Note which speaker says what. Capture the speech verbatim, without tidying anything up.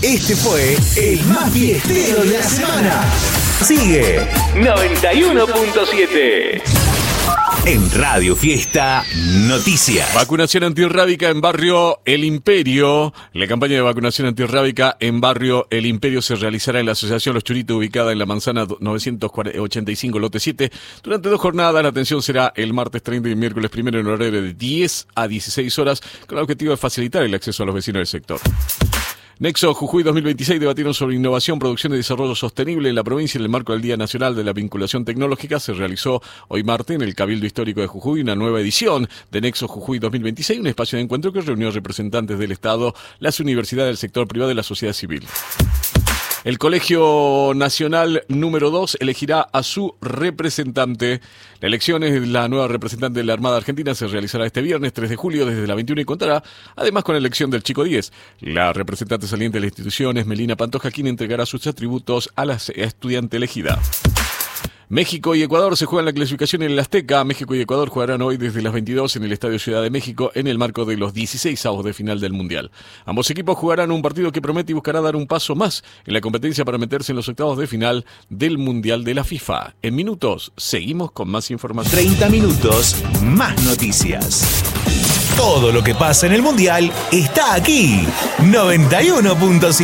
Speaker 1: Este fue el más fiestero de la semana. Sigue noventa y uno punto siete. En Radio Fiesta Noticias.
Speaker 2: Vacunación antirrábica en Barrio El Imperio. La campaña de vacunación antirrábica en Barrio El Imperio se realizará en la Asociación Los Churitos, ubicada en la Manzana novecientos ochenta y cinco, lote siete. Durante dos jornadas, la atención será el martes treinta y el miércoles primero en horario de diez a dieciséis horas, con el objetivo de facilitar el acceso a los vecinos del sector. Nexo Jujuy dos mil veintiséis debatieron sobre innovación, producción y desarrollo sostenible en la provincia en el marco del Día Nacional de la Vinculación Tecnológica. Se realizó hoy martes en el Cabildo Histórico de Jujuy una nueva edición de Nexo Jujuy dos mil veintiséis, un espacio de encuentro que reunió representantes del Estado, las universidades del sector privado y la sociedad civil. El Colegio Nacional número dos elegirá a su representante. La elección es la nueva representante de la Armada Argentina. Se realizará este viernes tres de julio desde la veintiuna y contará además con la elección del Chico diez. La representante saliente de la institución es Melina Pantoja, quien entregará sus atributos a la estudiante elegida. México y Ecuador se juegan la clasificación en el Azteca. México y Ecuador jugarán hoy desde las veintidós en el Estadio Ciudad de México en el marco de los dieciséis avos de final del Mundial. Ambos equipos jugarán un partido que promete y buscará dar un paso más en la competencia para meterse en los octavos de final del Mundial de la FIFA. En minutos, seguimos con más información.
Speaker 1: treinta minutos, más noticias. Todo lo que pasa en el Mundial está aquí. noventa y uno punto siete.